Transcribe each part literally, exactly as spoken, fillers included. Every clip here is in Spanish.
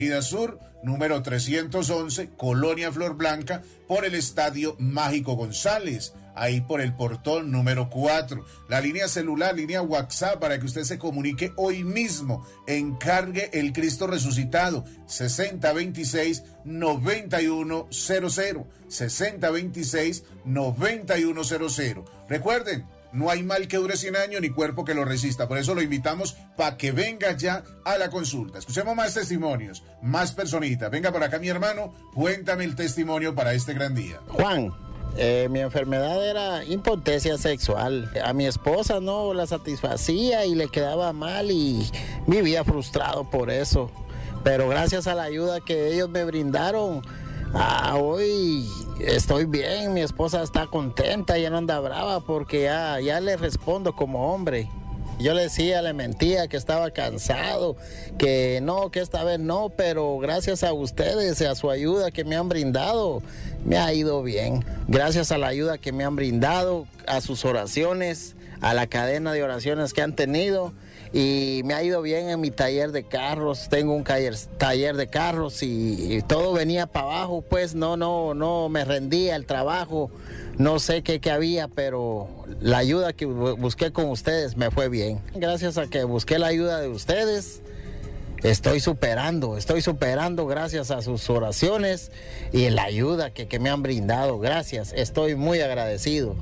Avenida Sur, número trescientos once, Colonia Flor Blanca, por el Estadio Mágico González, ahí por el portón número cuatro. La línea celular, línea WhatsApp, para que usted se comunique hoy mismo, encargue el Cristo Resucitado, sesenta veintiséis, noventa y uno cero cero, sesenta veintiséis, noventa y uno cero cero. Recuerden, no hay mal que dure cien años ni cuerpo que lo resista. Por eso lo invitamos para que venga ya a la consulta. Escuchemos más testimonios, más personitas. Venga por acá, mi hermano, cuéntame el testimonio para este gran día. Juan, eh, mi enfermedad era impotencia sexual. A mi esposa no la satisfacía y le quedaba mal y vivía frustrado por eso. Pero gracias a la ayuda que ellos me brindaron, Ah, hoy estoy bien, mi esposa está contenta, ya no anda brava porque ya, ya le respondo como hombre. Yo le decía, le mentía que estaba cansado, que no, que esta vez no, pero gracias a ustedes y a su ayuda que me han brindado, me ha ido bien. Gracias a la ayuda que me han brindado, a sus oraciones, a la cadena de oraciones que han tenido, y me ha ido bien en mi taller de carros. Tengo un taller, taller de carros y, y todo venía para abajo, pues no, no, no me rendía el trabajo, no sé qué, qué había, pero la ayuda que busqué con ustedes me fue bien. Gracias a que busqué la ayuda de ustedes, estoy superando, estoy superando gracias a sus oraciones y la ayuda que, que me han brindado. Gracias, estoy muy agradecido.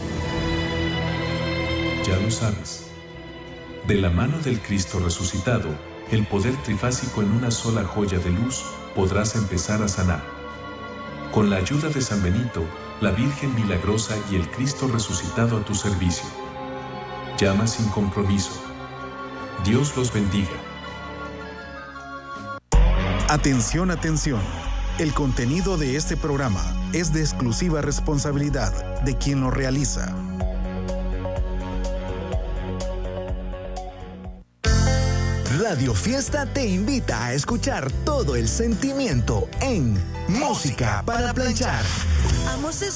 Ya lo sabes. De la mano del Cristo resucitado, el poder trifásico en una sola joya de luz, podrás empezar a sanar. Con la ayuda de San Benito, la Virgen Milagrosa y el Cristo resucitado a tu servicio. Llama sin compromiso. Dios los bendiga. Atención, atención. El contenido de este programa es de exclusiva responsabilidad de quien lo realiza. Radio Fiesta te invita a escuchar todo el sentimiento en Música para Planchar.